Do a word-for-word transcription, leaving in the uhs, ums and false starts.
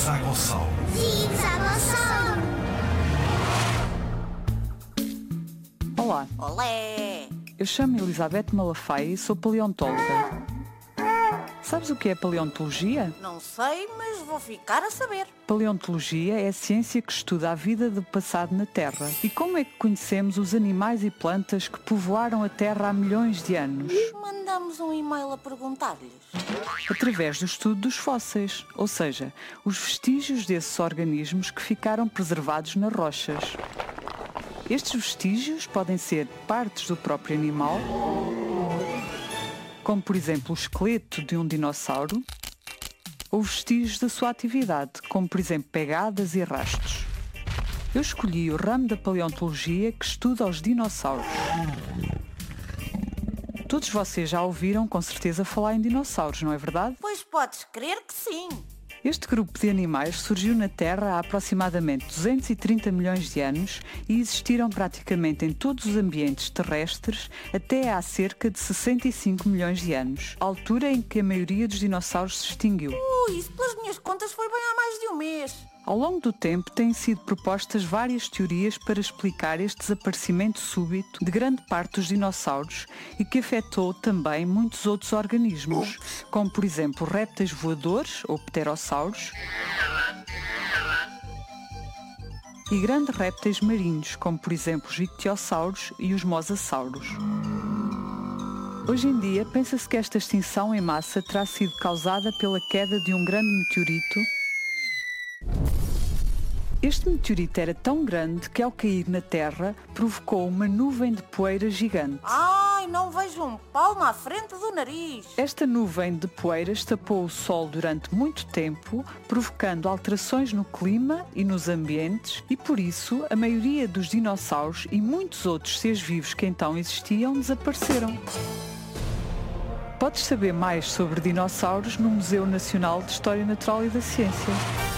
Zigzagossauro. Zigzagossauro. Olá, Olé! eu chamo Elizabeth Malafaia e sou paleontóloga. Sabes o que é paleontologia? Não sei, mas vou ficar a saber. Paleontologia é a ciência que estuda a vida do passado na Terra. E como é que conhecemos os animais e plantas que povoaram a Terra há milhões de anos? Mandamos um e-mail a perguntar-lhes. Através do estudo dos fósseis, ou seja, os vestígios desses organismos que ficaram preservados nas rochas. Estes vestígios podem ser partes do próprio animal, como por exemplo o esqueleto de um dinossauro, ou vestígios da sua atividade, como por exemplo pegadas e rastros. Eu escolhi o ramo da paleontologia que estuda os dinossauros. Todos vocês já ouviram com certeza falar em dinossauros, não é verdade? Pois podes crer que sim. Este grupo de animais surgiu na Terra há aproximadamente duzentos e trinta milhões de anos e existiram praticamente em todos os ambientes terrestres até há cerca de sessenta e cinco milhões de anos, altura em que a maioria dos dinossauros se extinguiu. Ui, isso pelas minhas contas foi bem há mais de um mês. Ao longo do tempo têm sido propostas várias teorias para explicar este desaparecimento súbito de grande parte dos dinossauros e que afetou também muitos outros organismos, como por exemplo répteis voadores ou pterossauros e grandes répteis marinhos, como por exemplo os ictiossauros e os mosassauros. Hoje em dia pensa-se que esta extinção em massa terá sido causada pela queda de um grande meteorito. Este meteorito era tão grande que ao cair na Terra provocou uma nuvem de poeira gigante. Ai, não vejo um palmo à frente do nariz. Esta nuvem de poeiras tapou o Sol durante muito tempo, provocando alterações no clima e nos ambientes, e por isso a maioria dos dinossauros e muitos outros seres vivos que então existiam desapareceram. Podes saber mais sobre dinossauros no Museu Nacional de História Natural e da Ciência.